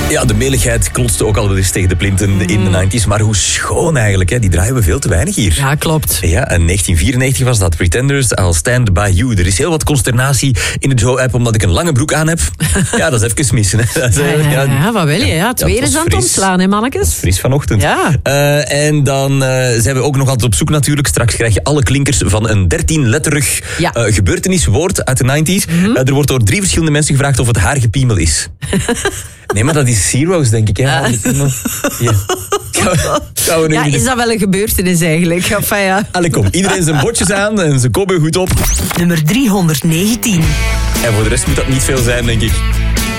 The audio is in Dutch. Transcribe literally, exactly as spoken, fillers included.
Ja, de meligheid klotste ook al wel eens tegen de plinten mm. in de negentig. Maar hoe schoon eigenlijk, hè? Die draaien we veel te weinig hier. Ja, klopt. Ja, en negentien vierennegentig was dat. Pretenders, I'll Stand By You. Er is heel wat consternatie in de Joe-app omdat ik een lange broek aan heb. Ja, dat is even missen. Hè. Dat is, ja, ja, ja, ja, wat wil je? Ja, het ja, weer is aan het omslaan, hè, mannetjes? Fris vanochtend. Ja. Uh, en dan uh, zijn we ook nog altijd op zoek natuurlijk. Straks krijg je alle klinkers van een dertienletterig ja. uh, gebeurteniswoord uit de negentig. Mm-hmm. Uh, er wordt door drie verschillende mensen gevraagd of het haar gepiemel is. Nee, maar dat is Zero's, denk ik. Hè? Ja. Ja. Gaan we, gaan we nu ja, is dat wel een gebeurtenis eigenlijk? Enfin, ja. Allee, kom. Iedereen zijn botjes aan en zijn koppen goed op. Nummer driehonderdnegentien. En voor de rest moet dat niet veel zijn, denk ik.